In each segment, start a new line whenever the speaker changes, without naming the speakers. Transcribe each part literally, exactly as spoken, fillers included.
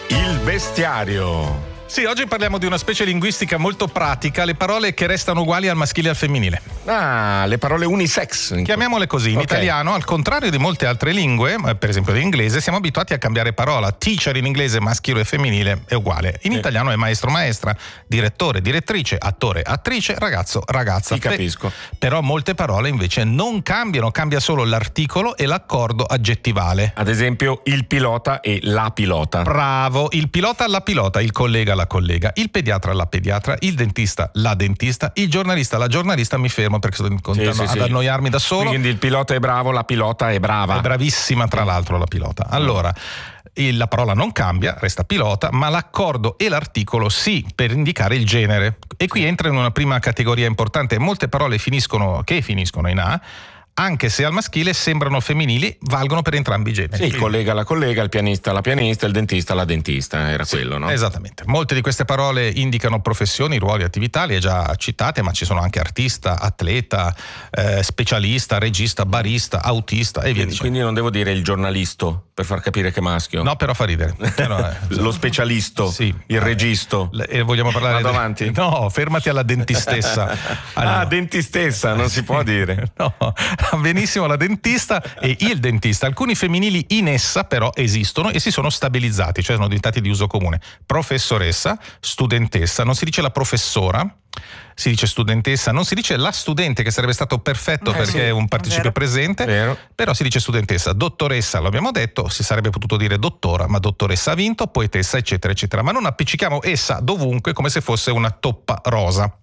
Il bestiario.
Sì, oggi parliamo di una specie linguistica molto pratica, le parole che restano uguali al maschile e al femminile.
Ah, le parole unisex.
Chiamiamole così. In
Okay.
italiano, al contrario di molte altre lingue, per esempio l'inglese, siamo abituati a cambiare parola. Teacher in inglese maschile e femminile è uguale. In
Sì.
italiano è maestro, maestra, direttore, direttrice, attore, attrice, ragazzo, ragazza.
Ti capisco.
Pe- però molte parole invece non cambiano, cambia solo l'articolo e l'accordo aggettivale.
Ad esempio il pilota e la pilota.
Bravo, il pilota alla pilota, il collega alla collega, il pediatra alla pediatra, il dentista la dentista, il giornalista alla giornalista. Mi fermo perché sto continuando
Sì, sì,
ad
sì.
annoiarmi da solo.
Quindi il pilota è bravo, la pilota è brava.
È bravissima tra l'altro la pilota. Allora, il- la parola non cambia, resta pilota, ma l'accordo e l'articolo sì, per indicare il genere. E qui entra in una prima categoria importante. Molte parole finiscono, che finiscono in A, anche se al maschile sembrano femminili, valgono per entrambi i generi.
Sì, il collega la collega, il pianista la pianista, il dentista la dentista, era
Sì,
quello, no?
Esattamente. Molte di queste parole indicano professioni, ruoli, attività, le hai già citate, ma ci sono anche artista, atleta, eh, specialista, regista, barista, autista e via
Quindi,
dicendo.
quindi non devo dire il giornalisto per far capire che è maschio.
No, però fa ridere. Però, eh,
Lo specialisto,
Sì.
il registo.
Le- eh, vogliamo parlare
Vado
de-
avanti?
No, fermati alla dentistessa. Allora,
Ah, dentistessa, non si può dire.
no, benissimo la dentista e il dentista. Alcuni femminili in essa però esistono e si sono stabilizzati, cioè sono diventati di uso comune. Professoressa, studentessa, non si dice la professora, si dice studentessa, non si dice la studente, che sarebbe stato perfetto
Eh,
perché
sì,
è un
è
participio
vero.
presente,
Vero.
però si dice studentessa. Dottoressa, lo abbiamo detto, si sarebbe potuto dire dottora, ma dottoressa ha vinto, poetessa, eccetera, eccetera. Ma non appiccichiamo essa dovunque come se fosse una toppa rosa.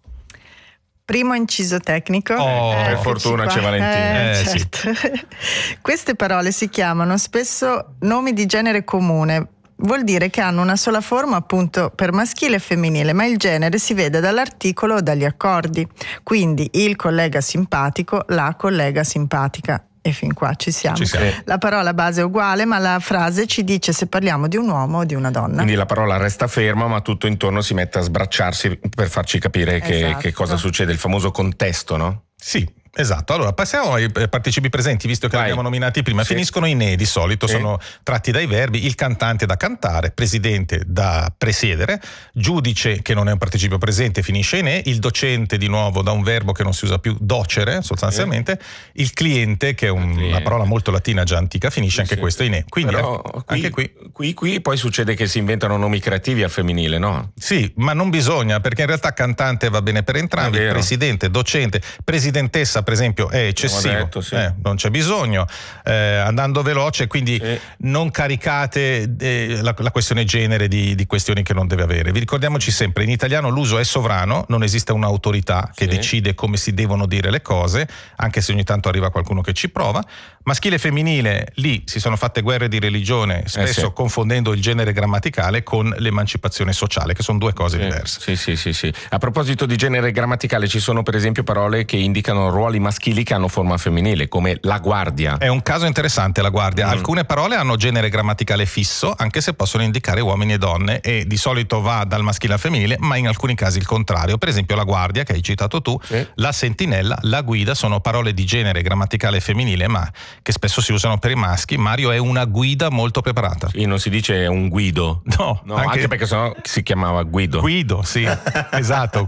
Primo inciso tecnico.
Oh, per
Eccoci
fortuna
qua.
c'è Valentina.
Eh,
Eh, sì.
certo. Queste parole si chiamano spesso nomi di genere comune. Vuol dire che hanno una sola forma appunto per maschile e femminile, ma il genere si vede dall'articolo o dagli accordi. Quindi il collega simpatico, la collega simpatica. E fin qua ci siamo.
Ci siamo.
La parola base è uguale, ma la frase ci dice se parliamo di un uomo o di una donna.
Quindi la parola resta ferma, ma tutto intorno si mette a sbracciarsi per farci capire che,
Esatto.
che cosa succede, il famoso contesto, no?
Sì, esatto. Allora passiamo ai eh, participi presenti, visto che
Vai.
li abbiamo nominati prima.
Sì.
Finiscono in e di solito,
Sì.
sono tratti dai verbi. Il cantante da cantare, presidente da presiedere, giudice, che non è un participio presente, finisce in e, il docente di nuovo da un verbo che non si usa più, docere sostanzialmente, il cliente, che è un-
cliente.
una parola molto latina già antica, finisce anche
Sì.
questo in e. Quindi
Però
anche,
qui,
anche qui
qui, qui poi succede che si inventano nomi creativi al femminile, no?
sì, ma non bisogna, perché in realtà cantante va bene per entrambi,
È vero.
presidente, docente, presidentessa per esempio è eccessivo,
detto, sì.
eh, non c'è bisogno, eh, andando veloce, quindi
Sì.
non caricate eh, la, la questione genere di, di questioni che non deve avere. Vi ricordiamoci sempre, in italiano l'uso è sovrano, non esiste un'autorità che
Sì.
decide come si devono dire le cose, anche se ogni tanto arriva qualcuno che ci prova. Maschile e femminile, lì si sono fatte guerre di religione, spesso
sì.
confondendo il genere grammaticale con l'emancipazione sociale, che sono due cose diverse.
Sì, sì, sì, sì. A proposito di genere grammaticale, ci sono per esempio parole che indicano ruoli maschili che hanno forma femminile, come la guardia.
È un caso interessante la guardia.
Mm.
Alcune parole hanno genere grammaticale fisso, anche se possono indicare uomini e donne, e di solito va dal maschile al femminile, ma in alcuni casi il contrario. Per esempio la guardia, che hai citato tu,
Sì.
la sentinella, la guida sono parole di genere grammaticale femminile, ma che spesso si usano per i maschi. Mario è una guida molto preparata.
Sì, non si dice un guido.
No,
No,
anche,
anche perché sennò si chiamava Guido.
Guido, sì, esatto.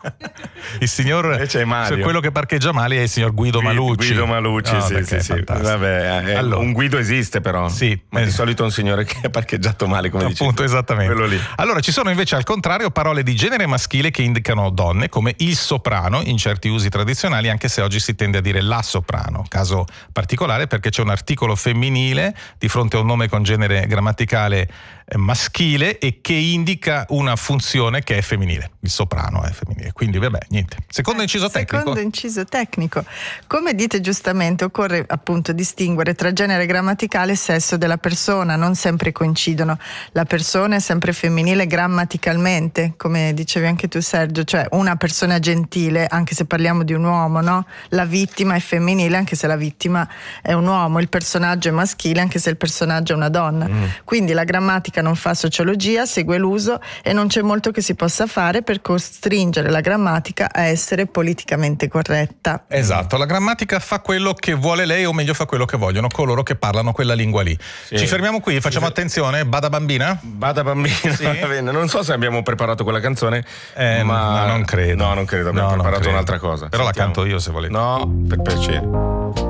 Il signor,
Invece è Mario.
cioè quello che parcheggia male è il signor Guido Malucci.
Guido Malucci,
No,
sì,
perché
sì,
è
sì.
fantastico.
Vabbè, eh,
Allora.
un Guido esiste però.
Sì,
ma di
eh.
solito è un signore che ha parcheggiato male, come dici.
Appunto,
tu.
esattamente.
Quello lì.
Allora, ci sono invece al contrario parole di genere maschile che indicano donne, come il soprano in certi usi tradizionali, anche se oggi si tende a dire la soprano. Caso particolare perché c'è un articolo femminile di fronte a un nome con genere grammaticale eh, maschile e che indica una funzione che è femminile. Il soprano è femminile. Quindi, vabbè, niente. Secondo inciso tecnico.
Secondo inciso tecnico. Come dite giustamente, occorre appunto distinguere tra genere grammaticale e sesso della persona, non sempre coincidono. La persona è sempre femminile grammaticalmente, come dicevi anche tu Sergio, cioè una persona gentile, anche se parliamo di un uomo, no? La vittima è femminile, anche se la vittima è un uomo, il personaggio è maschile, anche se il personaggio è una donna. Mm. Quindi la grammatica grammatica, non fa sociologia, segue l'uso e non c'è molto che si possa fare per costringere la grammatica a essere politicamente corretta.
Esatto, la grammatica fa quello che vuole lei, o meglio fa quello che vogliono coloro che parlano quella lingua lì. Sì. Ci fermiamo qui, facciamo sì. attenzione, Bada Bambina?
Bada Bambina, sì. Va bene. Non so se abbiamo preparato quella canzone,
eh, ma
no,
non credo.
No, non credo, abbiamo no, preparato
credo.
un'altra cosa.
Però
Sentiamo.
La canto io se volete.
No, per piacere.